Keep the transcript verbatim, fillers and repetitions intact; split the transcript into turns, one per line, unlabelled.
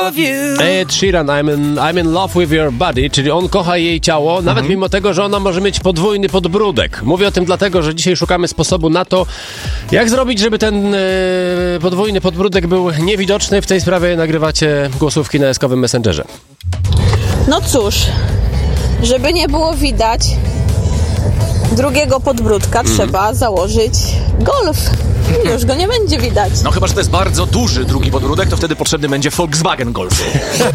Ed Sheeran, I'm in, I'm in love with your body, czyli on kocha jej ciało, nawet mhm. mimo tego, że ona może mieć podwójny podbródek. Mówię o tym dlatego, że dzisiaj szukamy sposobu na to, jak zrobić, żeby ten e, podwójny podbródek był niewidoczny. W tej sprawie nagrywacie głosówki na eskowym Messengerze.
No cóż, żeby nie było widać drugiego podbródka, mm. trzeba założyć Golf. Już go nie będzie widać.
No chyba, że to jest bardzo duży drugi podbródek, to wtedy potrzebny będzie Volkswagen Golf.